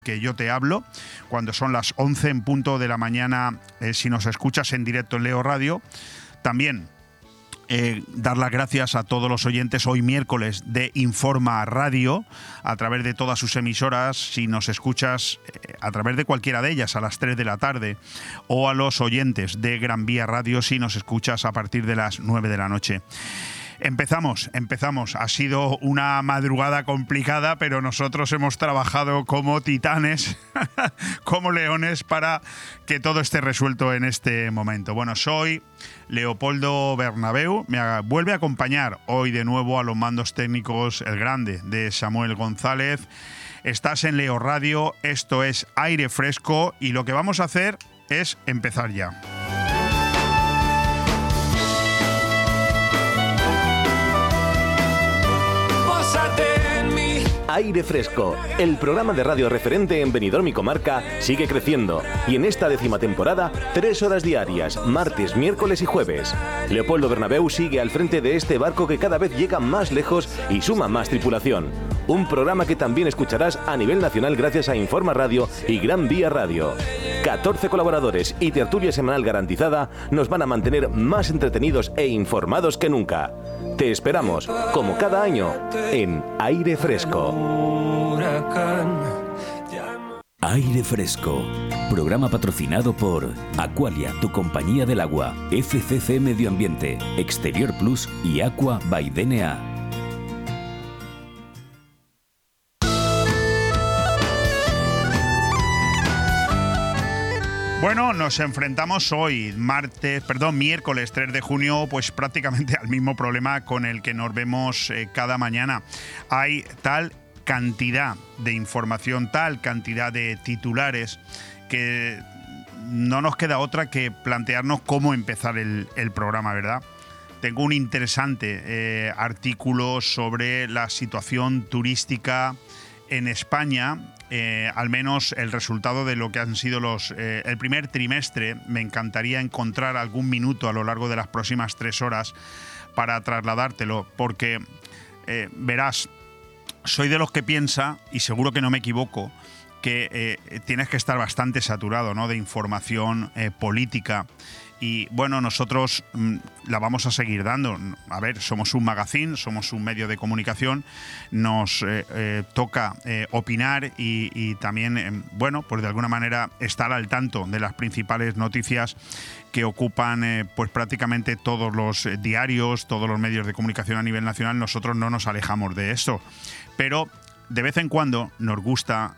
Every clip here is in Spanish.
que yo te hablo, cuando son las 11 en punto de la mañana, si nos escuchas en directo en Leo Radio. También dar las gracias a todos los oyentes hoy miércoles de Informa Radio, a través de todas sus emisoras, si nos escuchas a través de cualquiera de ellas a las 3 de la tarde, o a los oyentes de Gran Vía Radio si nos escuchas a partir de las 9 de la noche. Empezamos. Ha sido una madrugada complicada, pero nosotros hemos trabajado como titanes, como leones, para que todo esté resuelto en este momento. Bueno, soy Leopoldo Bernabeu. Me vuelve a acompañar hoy de nuevo a los mandos técnicos el grande de Samuel González. Estás en Leo Radio, esto es Aire Fresco y lo que vamos a hacer es empezar ya. Aire Fresco, el programa de radio referente en Benidorm y comarca, sigue creciendo y en esta 10ª temporada, 3 horas diarias, martes, miércoles y jueves. Leopoldo Bernabeu sigue al frente de este barco que cada vez llega más lejos y suma más tripulación. Un programa que también escucharás a nivel nacional gracias a Informa Radio y Gran Vía Radio. 14 colaboradores y tertulia semanal garantizada nos van a mantener más entretenidos e informados que nunca. Te esperamos, como cada año, en Aire Fresco. Aire Fresco, programa patrocinado por Aqualia, tu compañía del agua, FCC Medio Ambiente, Exterior Plus y Aqua by DNA. Bueno, nos enfrentamos hoy, miércoles 3 de junio, pues prácticamente al mismo problema con el que nos vemos cada mañana. Hay tal cantidad de información, tal cantidad de titulares, que no nos queda otra que plantearnos cómo empezar el programa, ¿verdad? Tengo un interesante artículo sobre la situación turística en España. Al menos el resultado de lo que han sido el primer trimestre. Me encantaría encontrar algún minuto a lo largo de las próximas 3 horas para trasladártelo, porque verás, soy de los que piensa, y seguro que no me equivoco, que tienes que estar bastante saturado, ¿no?, de información política. Y bueno, nosotros la vamos a seguir dando. A ver, somos un magazine, somos un medio de comunicación, nos toca opinar y también, bueno, pues de alguna manera estar al tanto de las principales noticias que ocupan pues prácticamente todos los diarios, todos los medios de comunicación a nivel nacional. Nosotros no nos alejamos de eso, pero de vez en cuando nos gusta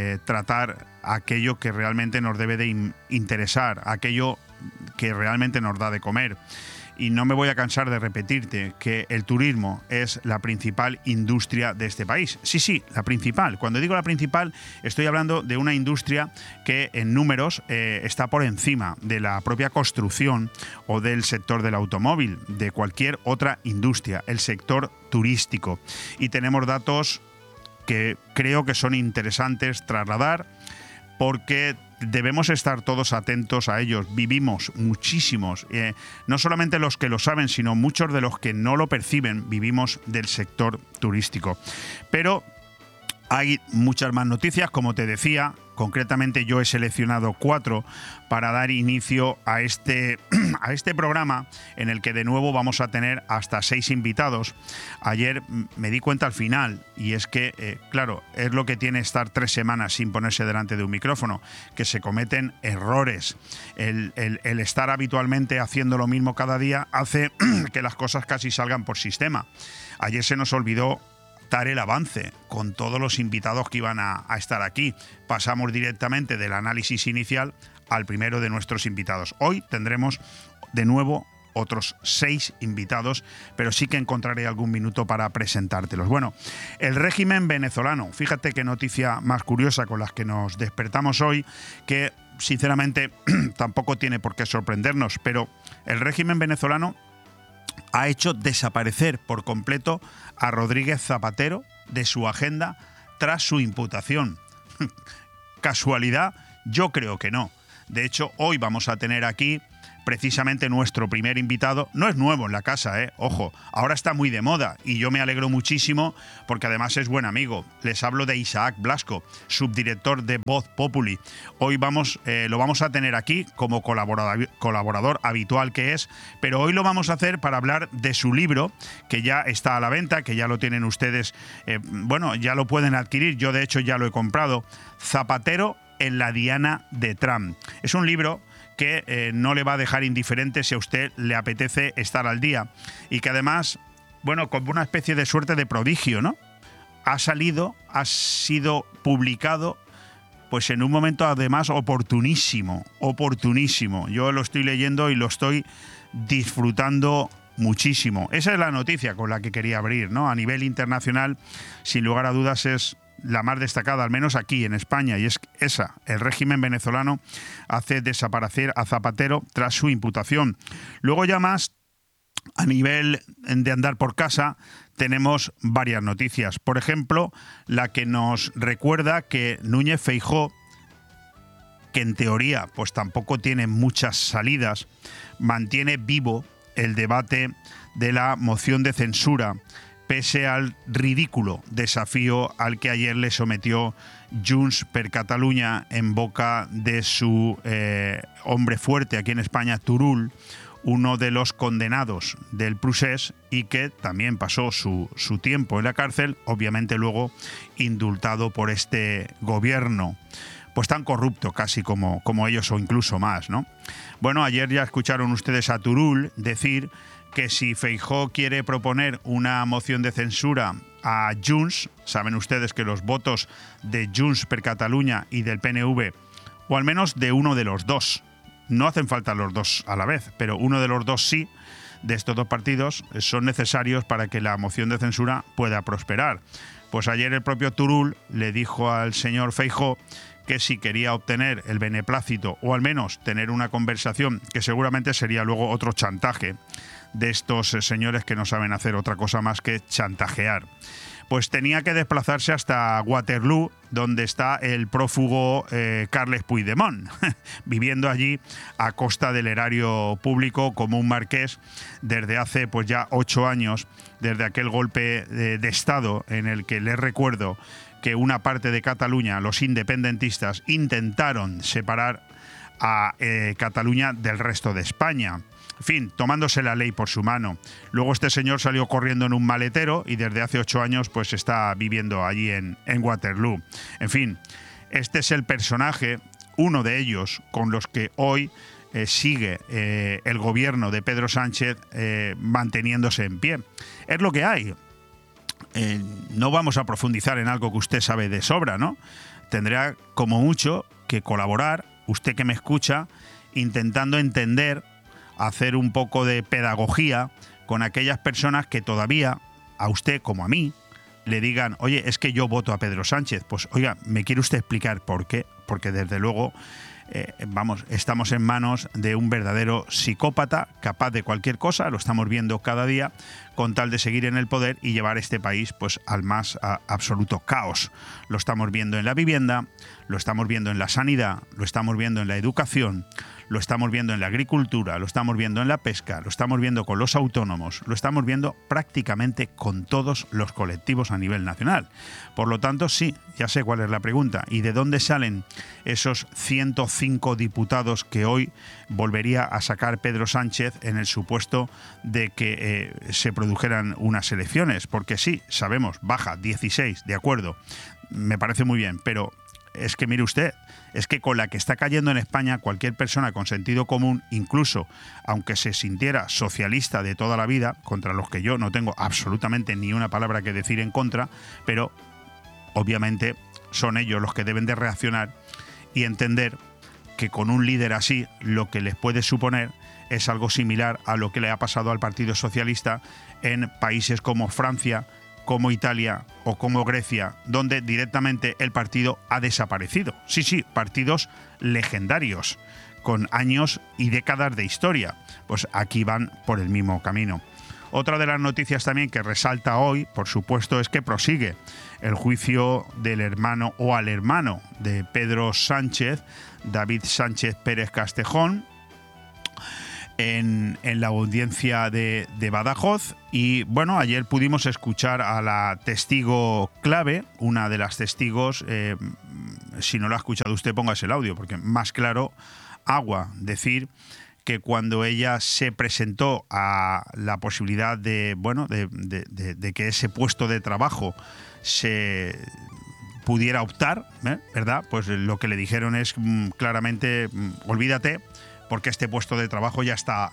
tratar aquello que realmente nos debe de interesar, aquello que realmente nos da de comer. Y no me voy a cansar de repetirte que el turismo es la principal industria de este país. Sí, la principal. Cuando digo la principal, estoy hablando de una industria que en números está por encima de la propia construcción o del sector del automóvil, de cualquier otra industria, el sector turístico. Y tenemos datos que creo que son interesantes trasladar, porque debemos estar todos atentos a ellos. Vivimos muchísimos, no solamente los que lo saben, sino muchos de los que no lo perciben, vivimos del sector turístico. Pero hay muchas más noticias, como te decía. Concretamente yo he seleccionado 4 para dar inicio a este programa, en el que de nuevo vamos a tener hasta 6 invitados. Ayer me di cuenta al final, y es que, claro, es lo que tiene estar 3 semanas sin ponerse delante de un micrófono, que se cometen errores. El estar habitualmente haciendo lo mismo cada día hace que las cosas casi salgan por sistema. Ayer se nos olvidó dar el avance con todos los invitados que iban a estar aquí. Pasamos directamente del análisis inicial al primero de nuestros invitados. Hoy tendremos de nuevo otros 6 invitados, pero sí que encontraré algún minuto para presentártelos. Bueno, el régimen venezolano. Fíjate qué noticia más curiosa con la que nos despertamos hoy, que sinceramente tampoco tiene por qué sorprendernos, pero el régimen venezolano ha hecho desaparecer por completo a Rodríguez Zapatero de su agenda tras su imputación. ¿Casualidad? Yo creo que no. De hecho, hoy vamos a tener aquí precisamente nuestro primer invitado no es nuevo en la casa, ojo, ahora está muy de moda y yo me alegro muchísimo porque además es buen amigo. Les hablo de Isaac Blasco, subdirector de Voz Populi. Hoy lo vamos a tener aquí como colaborador habitual que es, pero hoy lo vamos a hacer para hablar de su libro, que ya está a la venta, que ya lo tienen ustedes, ya lo pueden adquirir, yo de hecho ya lo he comprado, Zapatero en la Diana de Trump. Es un libro que no le va a dejar indiferente si a usted le apetece estar al día y que además, como una especie de suerte de prodigio, ¿no? Ha sido publicado pues en un momento además oportunísimo. Yo lo estoy leyendo y lo estoy disfrutando muchísimo. Esa es la noticia con la que quería abrir, ¿no? A nivel internacional, sin lugar a dudas, es la más destacada, al menos aquí en España, y es esa: el régimen venezolano hace desaparecer a Zapatero tras su imputación. Luego ya más, a nivel de andar por casa, tenemos varias noticias. Por ejemplo, la que nos recuerda que Núñez Feijóo, que en teoría pues tampoco tiene muchas salidas, mantiene vivo el debate de la moción de censura, pese al ridículo desafío al que ayer le sometió Junts per Catalunya en boca de su hombre fuerte aquí en España, Turull, uno de los condenados del procés y que también pasó su tiempo en la cárcel, obviamente luego indultado por este gobierno, pues tan corrupto casi como ellos o incluso más, ¿no? Bueno, ayer ya escucharon ustedes a Turull decir que si Feijóo quiere proponer una moción de censura a Junts, saben ustedes que los votos de Junts per Catalunya y del PNV, o al menos de uno de los dos, no hacen falta los dos a la vez, pero uno de los dos sí, de estos dos partidos, son necesarios para que la moción de censura pueda prosperar. Pues ayer el propio Turull le dijo al señor Feijóo que si quería obtener el beneplácito o al menos tener una conversación, que seguramente sería luego otro chantaje de estos señores que no saben hacer otra cosa más que chantajear, pues tenía que desplazarse hasta Waterloo, donde está el prófugo Carles Puigdemont, viviendo allí a costa del erario público como un marqués desde hace pues ya 8 años, desde aquel golpe de Estado en el que les recuerdo que una parte de Cataluña, los independentistas, intentaron separar a Cataluña del resto de España. En fin, tomándose la ley por su mano. Luego este señor salió corriendo en un maletero y desde hace 8 años pues está viviendo allí en Waterloo. En fin, este es el personaje, uno de ellos, con los que hoy sigue el gobierno de Pedro Sánchez manteniéndose en pie. Es lo que hay. No vamos a profundizar en algo que usted sabe de sobra, ¿no? Tendrá como mucho que colaborar, usted que me escucha, intentando entender, hacer un poco de pedagogía con aquellas personas que todavía, a usted como a mí, le digan, oye, es que yo voto a Pedro Sánchez. Pues oiga, ¿me quiere usted explicar por qué? Porque desde luego, estamos en manos de un verdadero psicópata capaz de cualquier cosa, lo estamos viendo cada día, con tal de seguir en el poder y llevar este país pues al más absoluto caos. Lo estamos viendo en la vivienda, lo estamos viendo en la sanidad, lo estamos viendo en la educación, lo estamos viendo en la agricultura, lo estamos viendo en la pesca, lo estamos viendo con los autónomos, lo estamos viendo prácticamente con todos los colectivos a nivel nacional. Por lo tanto, sí, ya sé cuál es la pregunta. ¿Y de dónde salen esos 105 diputados que hoy volvería a sacar Pedro Sánchez en el supuesto de que se produjeran unas elecciones? Porque sí, sabemos, baja 16, de acuerdo, me parece muy bien, pero es que mire usted, es que con la que está cayendo en España cualquier persona con sentido común, incluso aunque se sintiera socialista de toda la vida, contra los que yo no tengo absolutamente ni una palabra que decir en contra, pero obviamente son ellos los que deben de reaccionar y entender que con un líder así lo que les puede suponer es algo similar a lo que le ha pasado al Partido Socialista en países como Francia, como Italia o como Grecia, donde directamente el partido ha desaparecido. Sí, partidos legendarios, con años y décadas de historia. Pues aquí van por el mismo camino. Otra de las noticias también que resalta hoy, por supuesto, es que prosigue el juicio del hermano o al hermano de Pedro Sánchez, David Sánchez Pérez Castejón, en la audiencia de Badajoz. Y bueno, ayer pudimos escuchar a la testigo clave, una de las testigos. Si no lo ha escuchado usted, póngase el audio, porque más claro, agua, decir que cuando ella se presentó a la posibilidad de que ese puesto de trabajo se pudiera optar, ¿verdad? Pues lo que le dijeron es claramente, olvídate, porque este puesto de trabajo ya está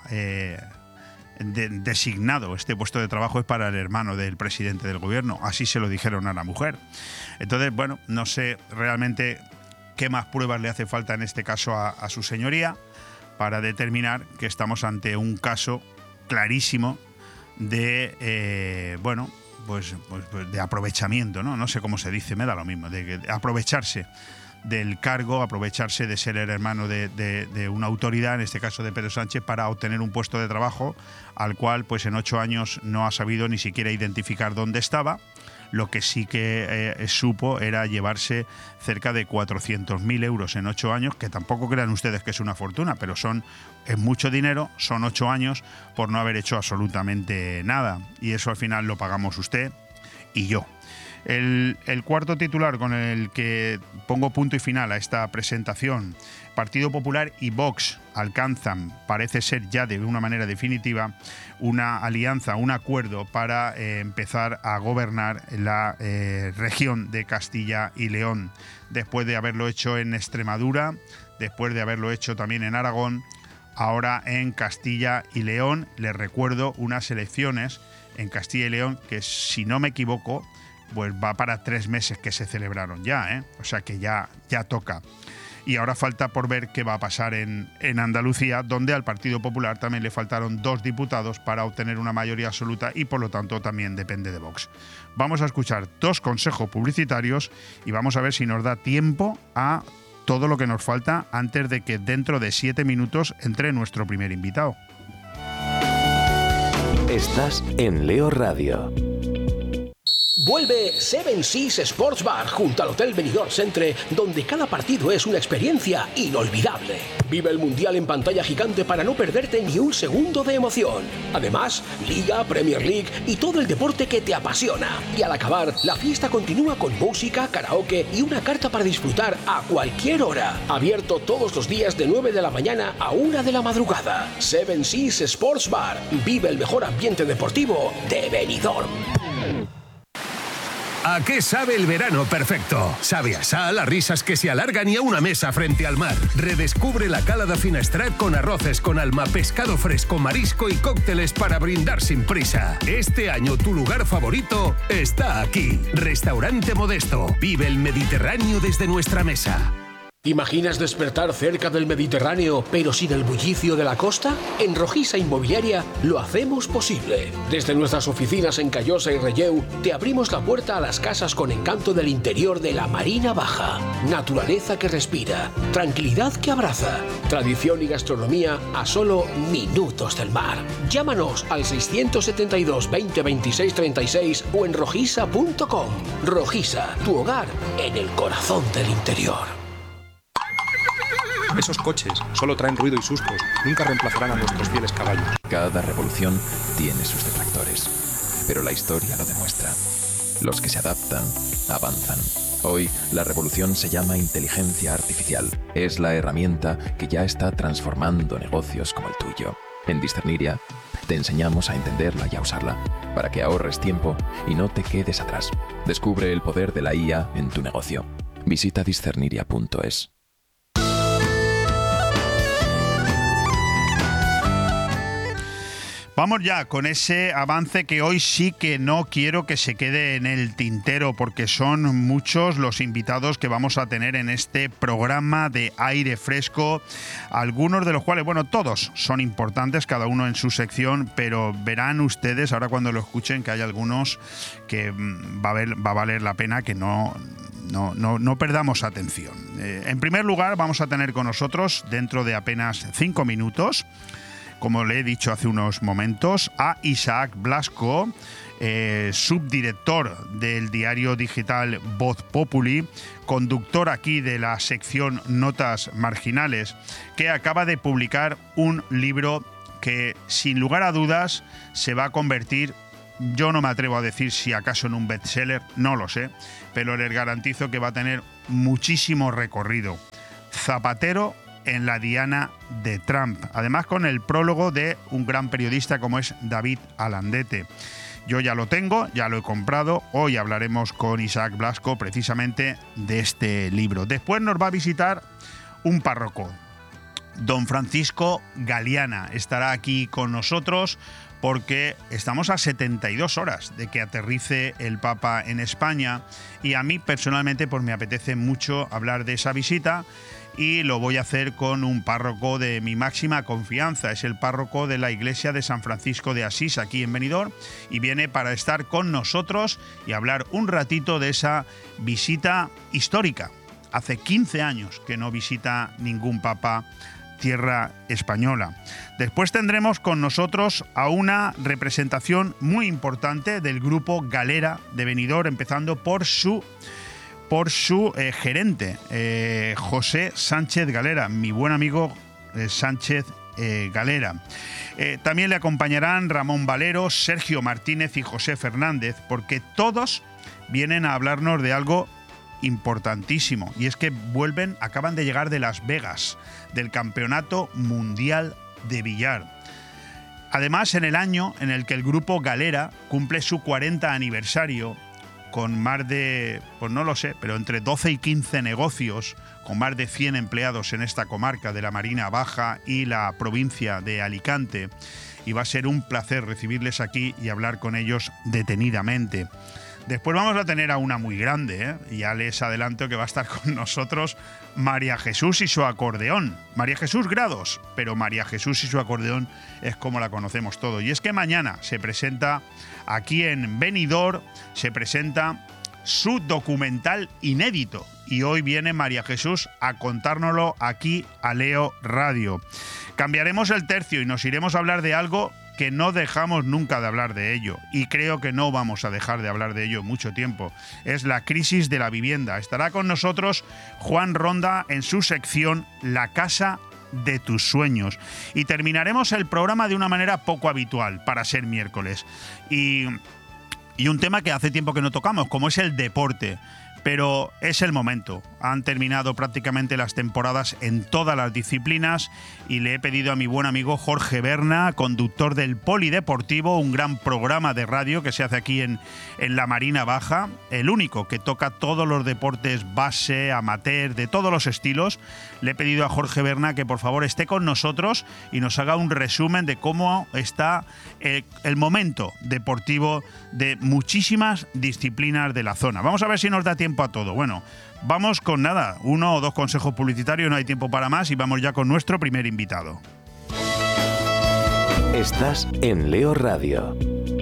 designado. Este puesto de trabajo es para el hermano del presidente del gobierno. Así se lo dijeron a la mujer. Entonces, bueno, no sé realmente qué más pruebas le hace falta en este caso a su señoría para determinar que estamos ante un caso clarísimo de, de aprovechamiento, ¿no? No sé cómo se dice, me da lo mismo, de aprovecharse del cargo, aprovecharse de ser el hermano de una autoridad, en este caso de Pedro Sánchez, para obtener un puesto de trabajo al cual pues en 8 años no ha sabido ni siquiera identificar dónde estaba. Lo que sí que supo era llevarse cerca de 400.000 euros en 8 años, que tampoco crean ustedes que es una fortuna, pero es mucho dinero, son 8 años por no haber hecho absolutamente nada. Y eso al final lo pagamos usted y yo. El cuarto titular con el que pongo punto y final a esta presentación: Partido Popular y Vox alcanzan, parece ser ya de una manera definitiva, una alianza, un acuerdo para empezar a gobernar la región de Castilla y León, después de haberlo hecho en Extremadura, después de haberlo hecho también en Aragón, ahora en Castilla y León. Les recuerdo unas elecciones en Castilla y León que, si no me equivoco, pues va para 3 meses que se celebraron ya, o sea que ya toca. Y ahora falta por ver qué va a pasar en Andalucía, donde al Partido Popular también le faltaron 2 diputados para obtener una mayoría absoluta y por lo tanto también depende de Vox. Vamos a escuchar 2 consejos publicitarios y vamos a ver si nos da tiempo a todo lo que nos falta antes de que dentro de 7 minutos entre nuestro primer invitado. Estás en Leo Radio. Vuelve Seven Seas Sports Bar junto al Hotel Benidorm Centre, donde cada partido es una experiencia inolvidable. Vive el Mundial en pantalla gigante para no perderte ni un segundo de emoción. Además, Liga, Premier League y todo el deporte que te apasiona. Y al acabar, la fiesta continúa con música, karaoke y una carta para disfrutar a cualquier hora. Abierto todos los días de 9 de la mañana a 1 de la madrugada. Seven Seas Sports Bar. Vive el mejor ambiente deportivo de Benidorm. ¿A qué sabe el verano perfecto? Sabe a sal, a risas que se alargan y a una mesa frente al mar. Redescubre la cala de Finestrat con arroces con alma, pescado fresco, marisco y cócteles para brindar sin prisa. Este año tu lugar favorito está aquí. Restaurante Modesto. Vive el Mediterráneo desde nuestra mesa. ¿Imaginas despertar cerca del Mediterráneo, pero sin el bullicio de la costa? En Rojisa Inmobiliaria lo hacemos posible. Desde nuestras oficinas en Callosa y Relleu, te abrimos la puerta a las casas con encanto del interior de la Marina Baja. Naturaleza que respira, tranquilidad que abraza, tradición y gastronomía a solo minutos del mar. Llámanos al 672 20 26 36 o en rojisa.com. Rojisa, tu hogar en el corazón del interior. Esos coches solo traen ruido y sustos, nunca reemplazarán a nuestros fieles caballos. Cada revolución tiene sus detractores, pero la historia lo demuestra. Los que se adaptan, avanzan. Hoy, la revolución se llama inteligencia artificial. Es la herramienta que ya está transformando negocios como el tuyo. En Discerniria, te enseñamos a entenderla y a usarla, para que ahorres tiempo y no te quedes atrás. Descubre el poder de la IA en tu negocio. Visita discerniria.es. Vamos ya con ese avance que hoy sí que no quiero que se quede en el tintero, porque son muchos los invitados que vamos a tener en este programa de aire fresco, algunos de los cuales, bueno, todos son importantes, cada uno en su sección, pero verán ustedes ahora cuando lo escuchen que hay algunos que va a valer la pena que no perdamos atención. En primer lugar, vamos a tener con nosotros, dentro de apenas 5 minutos, como le he dicho hace unos momentos, a Isaac Blasco, subdirector del diario digital Voz Populi, conductor aquí de la sección Notas Marginales, que acaba de publicar un libro que sin lugar a dudas se va a convertir, yo no me atrevo a decir si acaso en un bestseller, no lo sé, pero les garantizo que va a tener muchísimo recorrido. Zapatero en la diana de Trump, además con el prólogo de un gran periodista como es David Alandete. Yo ya lo tengo, ya lo he comprado. Hoy hablaremos con Isaac Blasco precisamente de este libro. Después nos va a visitar un párroco, don Francisco Galiana. Estará aquí con nosotros porque estamos a 72 horas de que aterrice el Papa en España y a mí personalmente pues me apetece mucho hablar de esa visita y lo voy a hacer con un párroco de mi máxima confianza. Es el párroco de la iglesia de San Francisco de Asís aquí en Benidorm y viene para estar con nosotros y hablar un ratito de esa visita histórica. Hace 15 años que no visita ningún papa tierra española. Después tendremos con nosotros a una representación muy importante del grupo Galera de Benidorm, empezando por su gerente, José Sánchez Galera, mi buen amigo Sánchez Galera. También le acompañarán Ramón Valero, Sergio Martínez y José Fernández, porque todos vienen a hablarnos de algo importantísimo, y es que acaban de llegar de Las Vegas, del Campeonato Mundial de Billar. Además, en el año en el que el grupo Galera cumple su 40 aniversario, con más de, pues no lo sé, pero entre 12 y 15 negocios, con más de 100 empleados en esta comarca de la Marina Baja y la provincia de Alicante, y va a ser un placer recibirles aquí y hablar con ellos detenidamente. Después vamos a tener a una muy grande, ya les adelanto que va a estar con nosotros María Jesús y su acordeón. María Jesús Grados, pero María Jesús y su acordeón es como la conocemos todos. Y es que mañana se presenta aquí en Benidorm, se presenta su documental inédito. Y hoy viene María Jesús a contárnoslo aquí a Leo Radio. Cambiaremos el tercio y nos iremos a hablar de algo que no dejamos nunca de hablar de ello, y creo que no vamos a dejar de hablar de ello mucho tiempo. Es la crisis de la vivienda. Estará con nosotros Juan Ronda en su sección La Casa de tus Sueños. Y terminaremos el programa de una manera poco habitual para ser miércoles. Y un tema que hace tiempo que no tocamos, como es el deporte. Pero es el momento. Han terminado prácticamente las temporadas en todas las disciplinas y le he pedido a mi buen amigo Jorge Berna, conductor del Polideportivo, un gran programa de radio que se hace aquí en la Marina Baja, el único que toca todos los deportes base, amateur, de todos los estilos. Le he pedido a Jorge Berna que por favor esté con nosotros y nos haga un resumen de cómo está el momento deportivo de muchísimas disciplinas de la zona. Vamos a ver si nos da tiempo a todo. Bueno, vamos con nada, 1 o 2 consejos publicitarios, no hay tiempo para más y vamos ya con nuestro primer invitado. Estás en Leo Radio.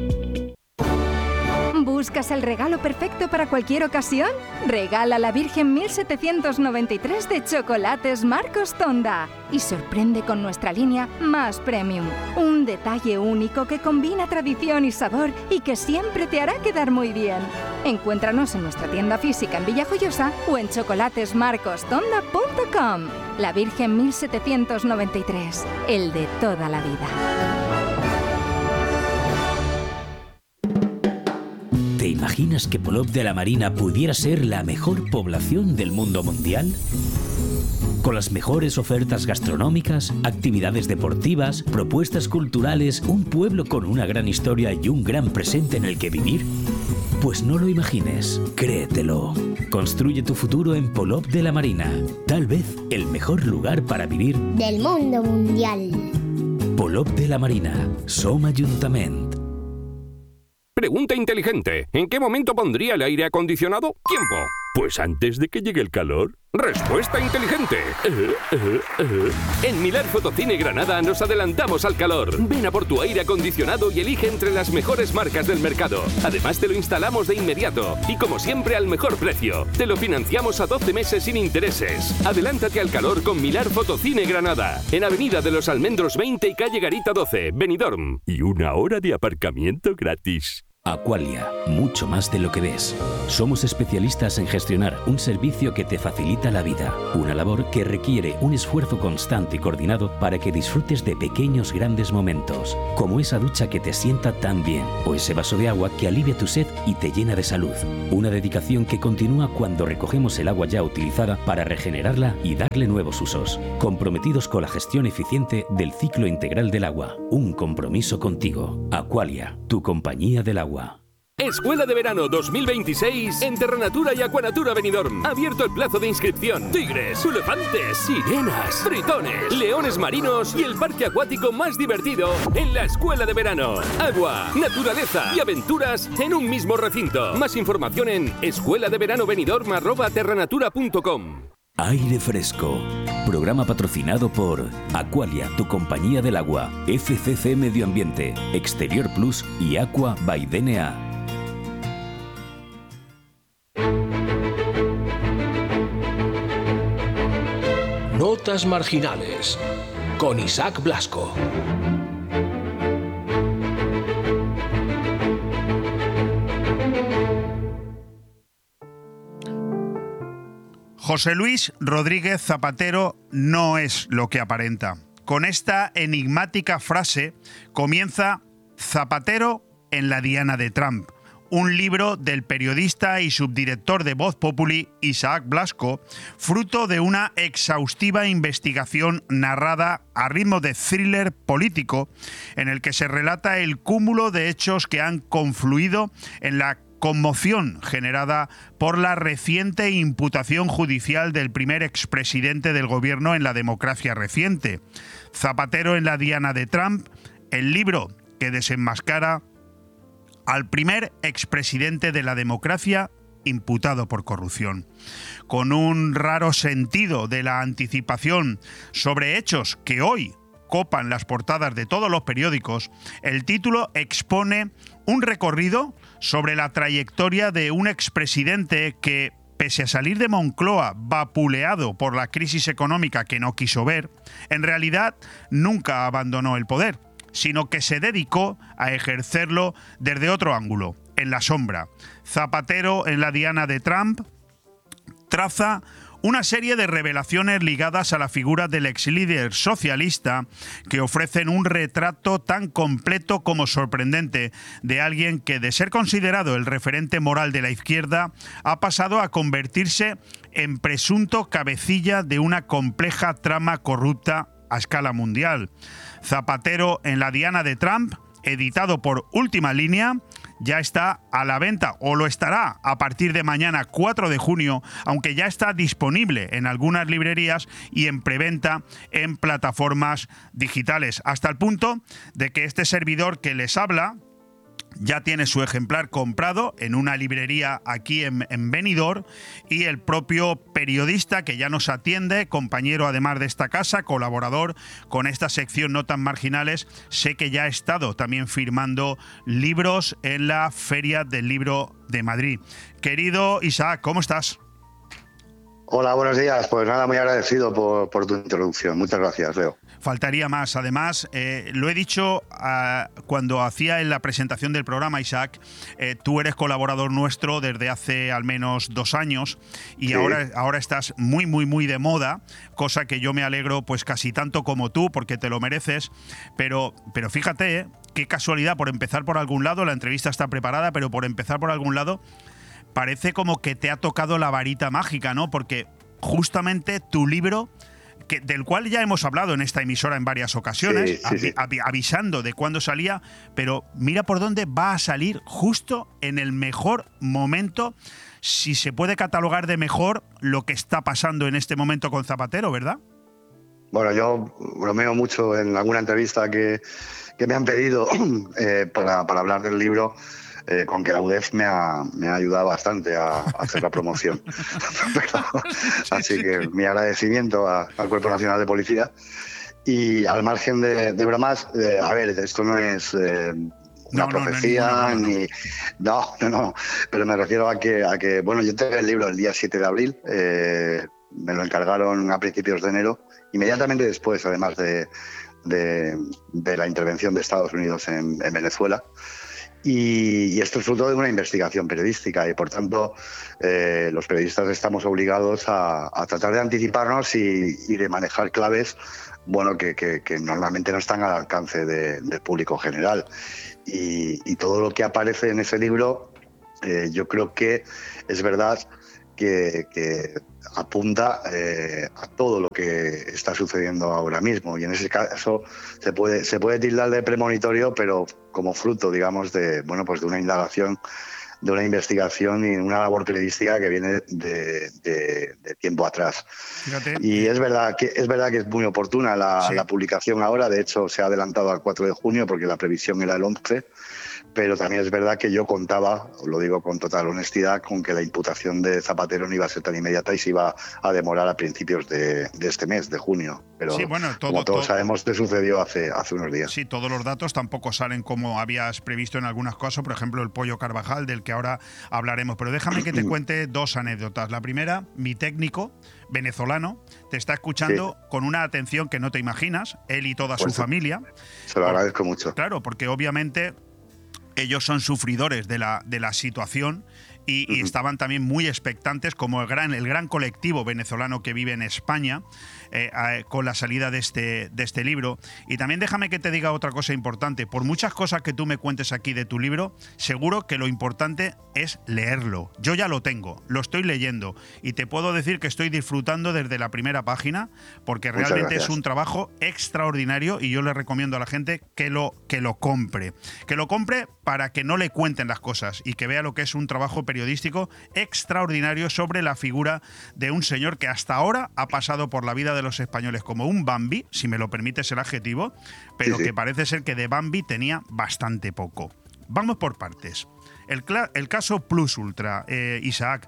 ¿Buscas el regalo perfecto para cualquier ocasión? Regala la Virgen 1793 de Chocolates Marcos Tonda y sorprende con nuestra línea Más Premium. Un detalle único que combina tradición y sabor y que siempre te hará quedar muy bien. Encuéntranos en nuestra tienda física en Villajoyosa o en chocolatesmarcostonda.com. La Virgen 1793, el de toda la vida. ¿Te imaginas que Polop de la Marina pudiera ser la mejor población del mundo mundial? Con las mejores ofertas gastronómicas, actividades deportivas, propuestas culturales, un pueblo con una gran historia y un gran presente en el que vivir. Pues no lo imagines, créetelo. Construye tu futuro en Polop de la Marina. Tal vez el mejor lugar para vivir del mundo mundial. Polop de la Marina, Som Ayuntament. Pregunta inteligente. ¿En qué momento pondría el aire acondicionado? Tiempo. Pues antes de que llegue el calor. Respuesta inteligente. En Milar Fotocine Granada nos adelantamos al calor. Ven a por tu aire acondicionado y elige entre las mejores marcas del mercado. Además te lo instalamos de inmediato y como siempre al mejor precio. Te lo financiamos a 12 meses sin intereses. Adelántate al calor con Milar Fotocine Granada. En Avenida de los Almendros 20 y calle Garita 12, Benidorm. Y 1 hora de aparcamiento gratis. Aqualia, mucho más de lo que ves. Somos especialistas en gestionar un servicio que te facilita la vida, una labor que requiere un esfuerzo constante y coordinado para que disfrutes de pequeños grandes momentos, como esa ducha que te sienta tan bien, o ese vaso de agua que alivia tu sed y te llena de salud. Una dedicación que continúa cuando recogemos el agua ya utilizada para regenerarla y darle nuevos usos, comprometidos con la gestión eficiente del ciclo integral del agua. Un compromiso contigo. Aqualia, tu compañía del agua. Escuela de Verano 2026 en Terranatura y Aquanatura Benidorm. Abierto el plazo de inscripción. Tigres, elefantes, sirenas, tritones, leones marinos y el parque acuático más divertido en la Escuela de Verano. Agua, naturaleza y aventuras en un mismo recinto. Más información en escueladeveranobenidorm@terranatura.com. Aire Fresco. Programa patrocinado por Aqualia, tu compañía del agua, FCC Medio Ambiente, Exterior Plus y Aqua by DNA. Notas marginales con Isaac Blasco. José Luis Rodríguez Zapatero no es lo que aparenta. Con esta enigmática frase comienza Zapatero en la diana de Trump, un libro del periodista y subdirector de Voz Populi, Isaac Blasco, fruto de una exhaustiva investigación narrada a ritmo de thriller político, en el que se relata el cúmulo de hechos que han confluido en la conmoción generada por la reciente imputación judicial del primer expresidente del gobierno en la democracia reciente. Zapatero en la diana de Trump, el libro que desenmascara al primer expresidente de la democracia imputado por corrupción. Con un raro sentido de la anticipación sobre hechos que hoy copan las portadas de todos los periódicos, el título expone un recorrido sobre la trayectoria de un expresidente que, pese a salir de Moncloa vapuleado por la crisis económica que no quiso ver, en realidad nunca abandonó el poder, sino que se dedicó a ejercerlo desde otro ángulo, en la sombra. Zapatero en la diana de Trump traza una serie de revelaciones ligadas a la figura del exlíder socialista que ofrecen un retrato tan completo como sorprendente de alguien que, de ser considerado el referente moral de la izquierda, ha pasado a convertirse en presunto cabecilla de una compleja trama corrupta a escala mundial. Zapatero en la diana de Trump, editado por Última Línea, ya está a la venta, o lo estará a partir de mañana 4 de junio, aunque ya está disponible en algunas librerías y en preventa en plataformas digitales, hasta el punto de que este servidor que les habla ya tiene su ejemplar comprado en una librería aquí en Benidorm, y el propio periodista que ya nos atiende, compañero además de esta casa, colaborador con esta sección Notas Marginales, sé que ya ha estado también firmando libros en la Feria del Libro de Madrid. Querido Isaac, ¿cómo estás? Hola, buenos días. Pues nada, muy agradecido por tu introducción. Muchas gracias, Leo. Faltaría más. Además, lo he dicho cuando hacía en la presentación del programa, Isaac, tú eres colaborador nuestro desde hace al menos 2 años y sí, ahora estás muy, muy, muy de moda, cosa que yo me alegro pues casi tanto como tú, porque te lo mereces. Pero fíjate, qué casualidad, por empezar por algún lado, la entrevista está preparada, pero por empezar por algún lado, parece como que te ha tocado la varita mágica, ¿no? Porque justamente tu libro, del cual ya hemos hablado en esta emisora en varias ocasiones, sí. Avisando de cuándo salía, pero mira por dónde va a salir, justo en el mejor momento, si se puede catalogar de mejor lo que está pasando en este momento con Zapatero, ¿verdad? Bueno, yo bromeo mucho en alguna entrevista que me han pedido para hablar del libro, con que la UDEF me ha ayudado bastante a hacer la promoción. Así que mi agradecimiento al Cuerpo Nacional de Policía. Y al margen de bromas, a ver, esto no es una profecía, ni... No, pero me refiero a que bueno, yo entregué el libro el día 7 de abril, me lo encargaron a principios de enero, inmediatamente después, además de la intervención de Estados Unidos en Venezuela. Y esto es fruto de una investigación periodística y, por tanto, los periodistas estamos obligados a tratar de anticiparnos y de manejar claves que normalmente no están al alcance del público general. Y todo lo que aparece en ese libro, yo creo que es verdad que apunta a todo lo que está sucediendo ahora mismo, y en ese caso se puede tildar de premonitorio, pero como fruto, digamos, de una indagación, de una investigación y una labor periodística que viene de tiempo atrás. Fíjate. Y es verdad que es muy oportuna la publicación ahora. De hecho, se ha adelantado al 4 de junio porque la previsión era el 11. Pero también es verdad que yo contaba, lo digo con total honestidad, con que la imputación de Zapatero no iba a ser tan inmediata y se iba a demorar a principios de este mes, de junio. Pero sí, bueno, como todos sabemos, te sucedió hace unos días. Sí, todos los datos tampoco salen como habías previsto en algunos casos, por ejemplo, el Pollo Carvajal, del que ahora hablaremos. Pero déjame que te cuente dos anécdotas. La primera, mi técnico venezolano te está escuchando con una atención que no te imaginas, él y toda su familia. Se lo agradezco mucho. Claro, porque obviamente ellos son sufridores de la situación y estaban también muy expectantes, como el gran colectivo venezolano que vive en España, con la salida de este libro. Y también déjame que te diga otra cosa importante. Por muchas cosas que tú me cuentes aquí de tu libro, seguro que lo importante es leerlo. Yo ya lo tengo, lo estoy leyendo y te puedo decir que estoy disfrutando desde la primera página, porque realmente es un trabajo extraordinario y yo le recomiendo a la gente que lo compre. Que lo compre para que no le cuenten las cosas y que vea lo que es un trabajo periodístico extraordinario sobre la figura de un señor que hasta ahora ha pasado por la vida de los españoles como un Bambi, si me lo permites el adjetivo, pero que parece ser que de Bambi tenía bastante poco. Vamos por partes. El caso Plus Ultra, Isaac,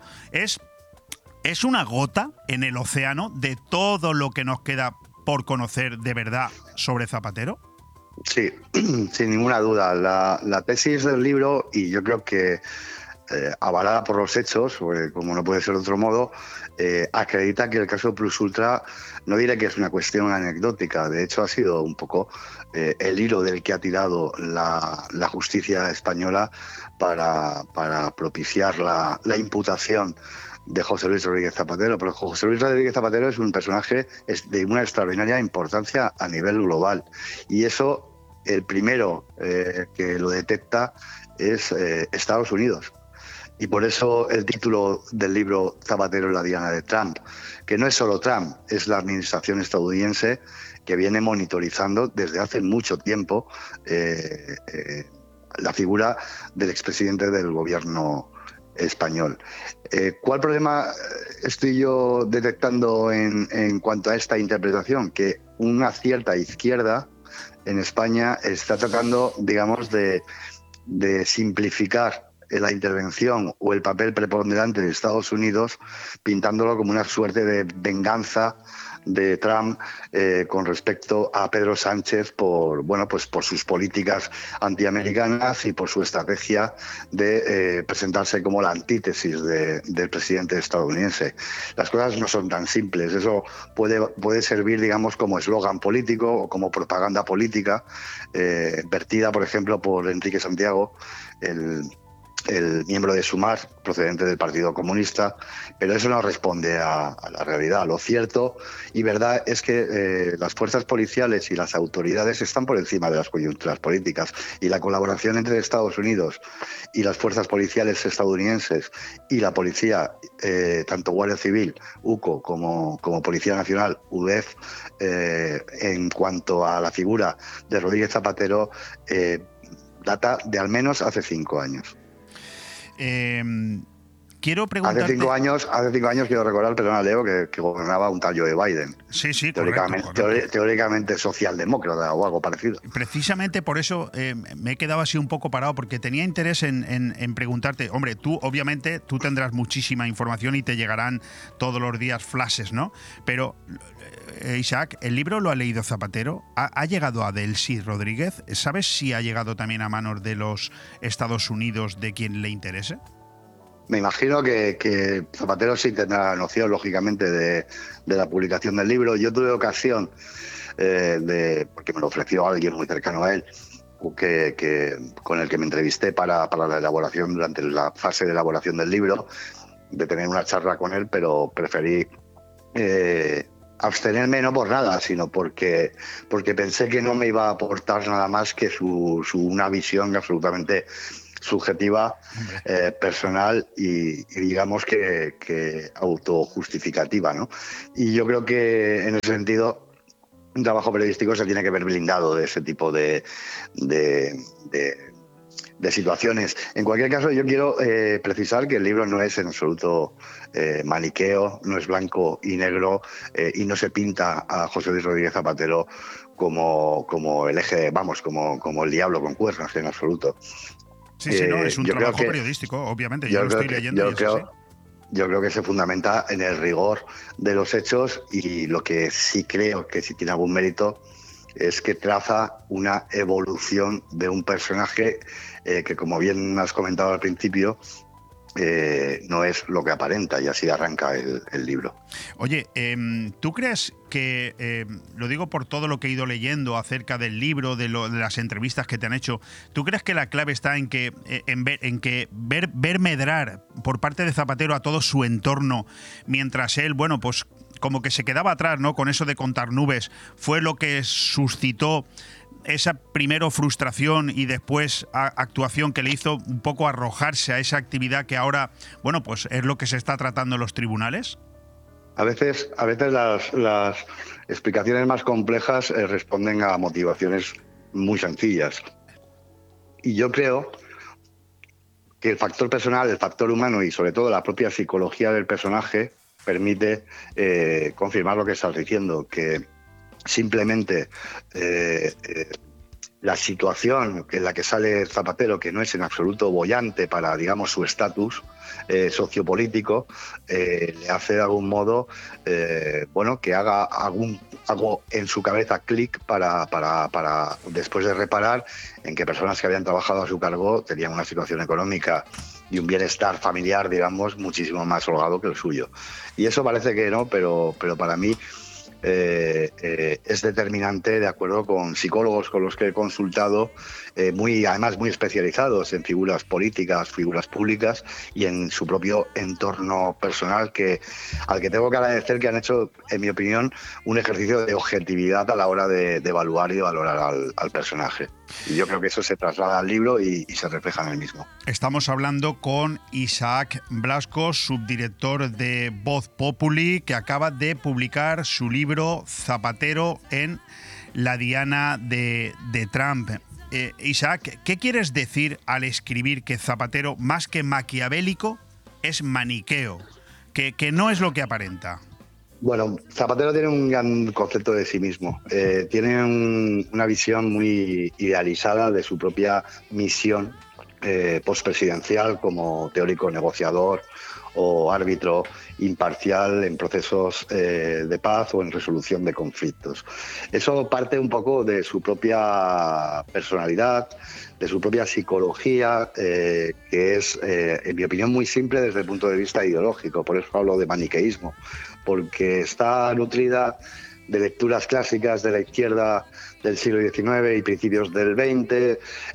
es una gota en el océano de todo lo que nos queda por conocer de verdad sobre Zapatero. Sí, sin ninguna duda. La tesis del libro, y yo creo que avalada por los hechos, como no puede ser de otro modo, acredita que el caso Plus Ultra, no diré que es una cuestión anecdótica, de hecho ha sido un poco el hilo del que ha tirado la justicia española para propiciar la imputación de José Luis Rodríguez Zapatero. Pero José Luis Rodríguez Zapatero es un personaje de una extraordinaria importancia a nivel global, y eso el primero que lo detecta es Estados Unidos. Y por eso el título del libro Zapatero es la diana de Trump, que no es solo Trump, es la administración estadounidense que viene monitorizando desde hace mucho tiempo la figura del expresidente del gobierno español. ¿Cuál problema estoy yo detectando en cuanto a esta interpretación? Que una cierta izquierda en España está tratando, digamos, de simplificar la intervención o el papel preponderante de Estados Unidos, pintándolo como una suerte de venganza de Trump con respecto a Pedro Sánchez por sus políticas antiamericanas y por su estrategia de presentarse como la antítesis del presidente estadounidense. Las cosas no son tan simples. Eso puede servir, digamos, como eslogan político o como propaganda política, vertida, por ejemplo, por Enrique Santiago, el miembro de Sumar, procedente del Partido Comunista, pero eso no responde a la realidad. Lo cierto y verdad es que las fuerzas policiales y las autoridades están por encima de las coyunturas políticas, y la colaboración entre Estados Unidos y las fuerzas policiales estadounidenses y la policía, tanto Guardia Civil, UCO, como Policía Nacional, UDEF, en cuanto a la figura de Rodríguez Zapatero, data de al menos hace 5 años. Quiero preguntarte... Hace 5 años quiero recordar, perdona Leo, que gobernaba un tal Joe Biden. Sí, correcto. Teóricamente socialdemócrata o algo parecido. Precisamente por eso me he quedado así un poco parado, porque tenía interés en preguntarte. Hombre, tú obviamente tendrás muchísima información y te llegarán todos los días flashes, ¿no? Pero, Isaac, ¿el libro lo ha leído Zapatero? ¿Ha llegado a Delcy Rodríguez? ¿Sabes si ha llegado también a manos de los Estados Unidos, de quien le interese? Me imagino que Zapatero sí tendrá noción, lógicamente, de la publicación del libro. Yo tuve ocasión, porque me lo ofreció alguien muy cercano a él, con el que me entrevisté para la elaboración, durante la fase de elaboración del libro, de tener una charla con él, pero preferí abstenerme no por nada, sino porque pensé que no me iba a aportar nada más que una visión absolutamente subjetiva, personal y digamos que autojustificativa, ¿no? Y yo creo que en ese sentido un trabajo periodístico se tiene que ver blindado de ese tipo de situaciones. En cualquier caso, yo quiero precisar que el libro no es en absoluto maniqueo, no es blanco y negro, y no se pinta a José Luis Rodríguez Zapatero como el eje, vamos, como el diablo con cuernos, en absoluto. Sí, no, es un trabajo periodístico, obviamente, yo lo estoy leyendo. Yo creo que se fundamenta en el rigor de los hechos, y lo que sí creo que sí tiene algún mérito es que traza una evolución de un personaje que, como bien has comentado al principio, no es lo que aparenta, y así arranca el libro. Oye, ¿tú crees que, lo digo por todo lo que he ido leyendo acerca del libro, de las entrevistas que te han hecho, ¿tú crees que la clave está en que ver medrar por parte de Zapatero a todo su entorno, mientras él, bueno, pues como que se quedaba atrás, ¿no? Con eso de contar nubes, fue lo que suscitó esa primero frustración y después actuación que le hizo un poco arrojarse a esa actividad que ahora, bueno, pues es lo que se está tratando en los tribunales? A veces las explicaciones más complejas responden a motivaciones muy sencillas. Y yo creo que el factor personal, el factor humano y sobre todo la propia psicología del personaje permite confirmar lo que estás diciendo, que simplemente la situación en la que sale Zapatero, que no es en absoluto boyante para, digamos, su estatus sociopolítico, le hace de algún modo que haga algo en su cabeza clic para después de reparar en que personas que habían trabajado a su cargo tenían una situación económica y un bienestar familiar, digamos, muchísimo más holgado que el suyo. Y eso parece que no, pero para mí es determinante, de acuerdo con psicólogos con los que he consultado, además muy especializados en figuras políticas, figuras públicas y en su propio entorno personal, al que tengo que agradecer que han hecho, en mi opinión, un ejercicio de objetividad a la hora de evaluar y de valorar al personaje. Y yo creo que eso se traslada al libro y se refleja en el mismo. Estamos hablando con Isaac Blasco, subdirector de Voz Populi, que acaba de publicar su libro Zapatero en la diana de Trump. Isaac, ¿qué quieres decir al escribir que Zapatero, más que maquiavélico, es maniqueo? Que no es lo que aparenta. Bueno, Zapatero tiene un gran concepto de sí mismo. Tiene una visión muy idealizada de su propia misión postpresidencial como teórico negociador o árbitro imparcial en procesos de paz o en resolución de conflictos. Eso parte un poco de su propia personalidad, de su propia psicología, que es, en mi opinión, muy simple desde el punto de vista ideológico. Por eso hablo de maniqueísmo, porque está nutrida de lecturas clásicas de la izquierda del siglo XIX y principios del XX,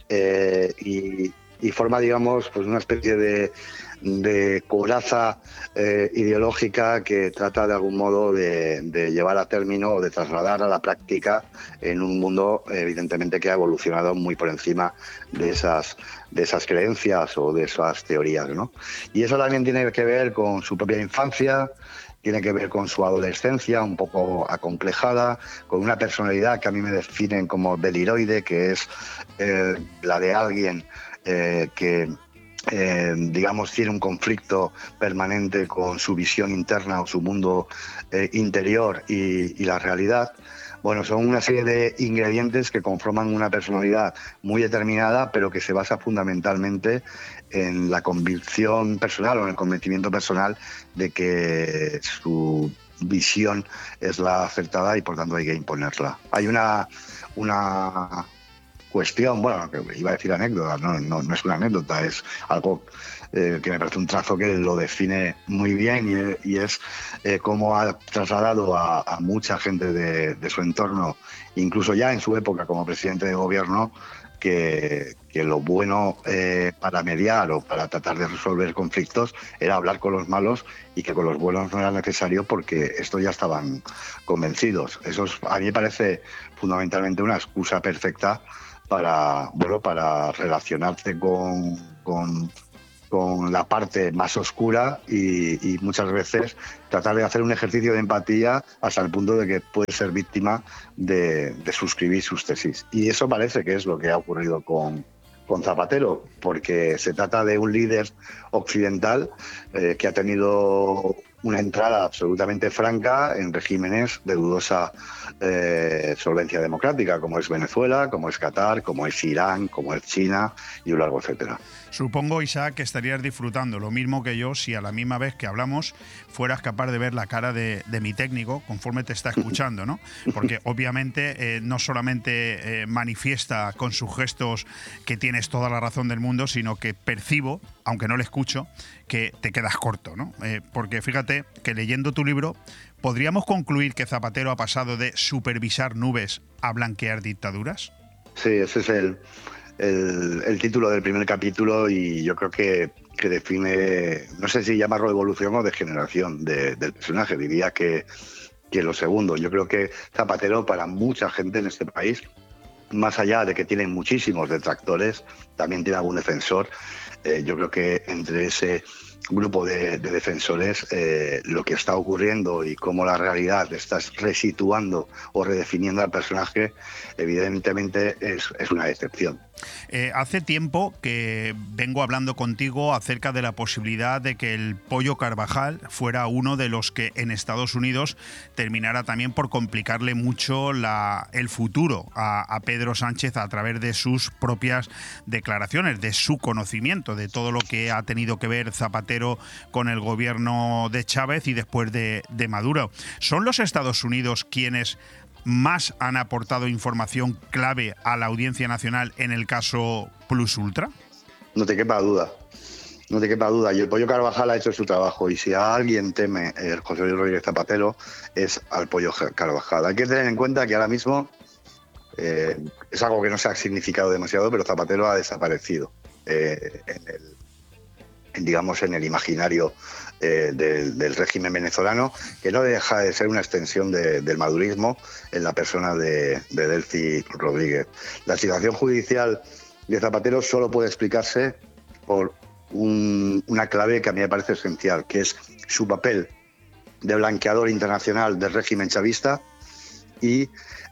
y forma, digamos, pues una especie de coraza ideológica que trata de algún modo de llevar a término o de trasladar a la práctica en un mundo evidentemente que ha evolucionado muy por encima de esas creencias o de esas teorías, ¿no? Y eso también tiene que ver con su propia infancia, tiene que ver con su adolescencia un poco acomplejada, con una personalidad que a mí me definen como deliroide, que es la de alguien que digamos, tiene un conflicto permanente con su visión interna o su mundo interior y la realidad. Bueno, son una serie de ingredientes que conforman una personalidad muy determinada, pero que se basa fundamentalmente en la convicción personal o en el convencimiento personal de que su visión es la acertada y por tanto hay que imponerla. Hay una cuestión, bueno, que iba a decir anécdota, no es una anécdota, es algo que me parece un trazo que lo define muy bien y es cómo ha trasladado a mucha gente de su entorno, incluso ya en su época como presidente de gobierno, que lo bueno para mediar o para tratar de resolver conflictos era hablar con los malos y que con los buenos no era necesario porque estos ya estaban convencidos. Eso a mí me parece fundamentalmente una excusa perfecta para relacionarse con la parte más oscura y muchas veces tratar de hacer un ejercicio de empatía hasta el punto de que puedes ser víctima de suscribir sus tesis. Y eso parece que es lo que ha ocurrido con Zapatero, porque se trata de un líder occidental que ha tenido una entrada absolutamente franca en regímenes de dudosa solvencia democrática, como es Venezuela, como es Qatar, como es Irán, como es China y un largo etcétera. Supongo, Isaac, que estarías disfrutando lo mismo que yo si a la misma vez que hablamos fueras capaz de ver la cara de mi técnico conforme te está escuchando, ¿no? Porque obviamente no solamente manifiesta con sus gestos que tienes toda la razón del mundo, sino que percibo, aunque no le escucho, que te quedas corto, ¿no? Porque fíjate que leyendo tu libro ¿podríamos concluir que Zapatero ha pasado de supervisar nubes a blanquear dictaduras? Sí, ese es el título del primer capítulo y yo creo que define, no sé si llamarlo evolución o degeneración del personaje, diría que lo segundo. Yo creo que Zapatero, para mucha gente en este país, más allá de que tiene muchísimos detractores, también tiene algún defensor. Yo creo que entre ese grupo de defensores lo que está ocurriendo y cómo la realidad está resituando o redefiniendo al personaje, evidentemente es una decepción. Hace tiempo que vengo hablando contigo acerca de la posibilidad de que el Pollo Carvajal fuera uno de los que en Estados Unidos terminara también por complicarle mucho el futuro a Pedro Sánchez a través de sus propias declaraciones, de su conocimiento, de todo lo que ha tenido que ver Zapatero con el gobierno de Chávez y después de Maduro. ¿Son los Estados Unidos quienes más han aportado información clave a la Audiencia Nacional en el caso Plus Ultra? No te quepa duda. No te quepa duda. Y el Pollo Carvajal ha hecho su trabajo. Y si a alguien teme el José Luis Rodríguez Zapatero, es al Pollo Carvajal. Hay que tener en cuenta que ahora mismo es algo que no se ha significado demasiado, pero Zapatero ha desaparecido en el imaginario del régimen venezolano, que no deja de ser una extensión del madurismo en la persona de Delcy Rodríguez. La situación judicial de Zapatero solo puede explicarse por una clave que a mí me parece esencial, que es su papel de blanqueador internacional del régimen chavista y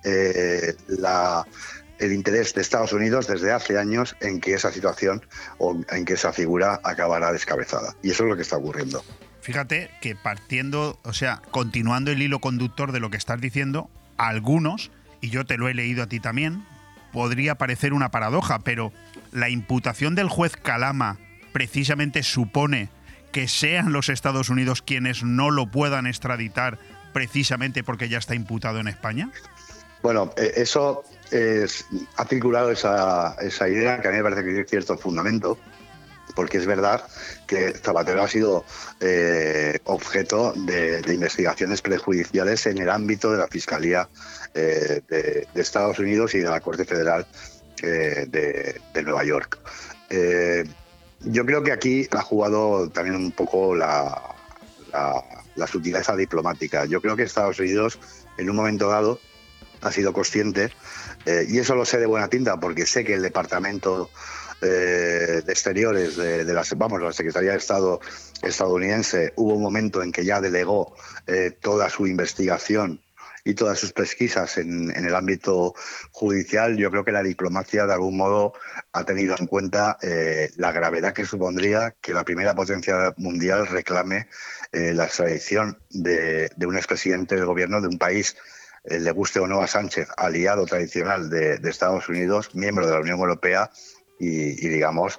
el interés de Estados Unidos desde hace años en que esa situación o en que esa figura acabará descabezada. Y eso es lo que está ocurriendo. Fíjate que continuando el hilo conductor de lo que estás diciendo, a algunos, y yo te lo he leído a ti también, podría parecer una paradoja, pero la imputación del juez Calama precisamente supone que sean los Estados Unidos quienes no lo puedan extraditar precisamente porque ya está imputado en España. Bueno, eso ha circulado esa idea que a mí me parece que tiene cierto fundamento, porque es verdad que Zapatero ha sido objeto de investigaciones prejudiciales en el ámbito de la Fiscalía de Estados Unidos y de la Corte Federal de Nueva York. Yo creo que aquí ha jugado también un poco la sutileza diplomática. Yo creo que Estados Unidos, en un momento dado, ha sido consciente, y eso lo sé de buena tinta, porque sé que el Departamento de Exteriores de la Secretaría de Estado estadounidense hubo un momento en que ya delegó toda su investigación y todas sus pesquisas en el ámbito judicial. Yo creo que la diplomacia de algún modo ha tenido en cuenta la gravedad que supondría que la primera potencia mundial reclame la extradición de un expresidente del gobierno de un país, le guste o no a Sánchez, aliado tradicional de Estados Unidos, miembro de la Unión Europea y digamos,